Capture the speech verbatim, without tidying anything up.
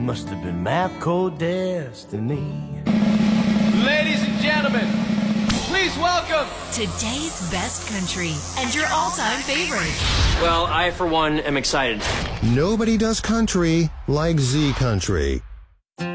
Must have been map code destiny. Ladies and gentlemen, please welcome today's best country and your all-time favorites. Well, I, for one, am excited. Nobody does country like Z Country.